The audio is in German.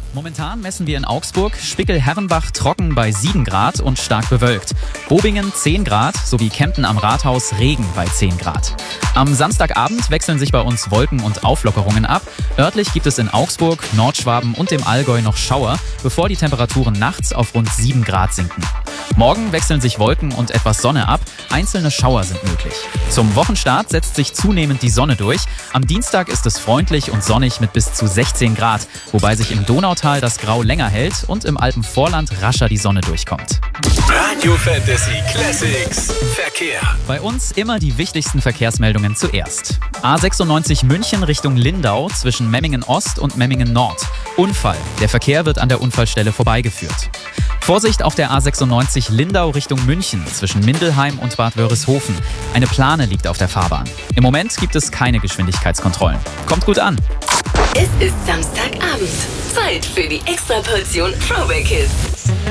Momentan messen wir in Augsburg Spickel-Herrenbach trocken bei 7 Grad und stark bewölkt. Bobingen 10 Grad sowie Kempten am Rathaus Regen bei 10 Grad. Am Samstagabend wechseln sich bei uns Wolken und Auflockerungen ab. Örtlich gibt es in Augsburg, Nordschwaben und dem Allgäu noch Schauer, bevor die Temperaturen nachts auf rund 7 Grad sinken. Morgen wechseln sich Wolken und etwas Sonne ab. Einzelne Schauer sind möglich. Zum Wochenstart setzt sich zunehmend die Sonne durch. Am Dienstag ist es freundlich und sonnig mit bis zu 16 Grad, wobei sich im Donautal das Grau länger hält und im Alpenvorland rascher die Sonne durchkommt. Radio Fantasy Classics Verkehr. Bei uns immer die wichtigsten Verkehrsmeldungen zuerst. A96 München Richtung Lindau zwischen Memmingen Ost und Memmingen Nord. Unfall. Der Verkehr wird an der Unfallstelle vorbeigeführt. Vorsicht auf der A96 Lindau Richtung München zwischen Mindelheim und Bad Wörishofen. Eine Plane liegt auf der Fahrbahn. Im Moment gibt es keine Geschwindigkeitskontrollen. Kommt gut an. Es ist Samstagabend. Zeit für die Extraportion Throwback Hits.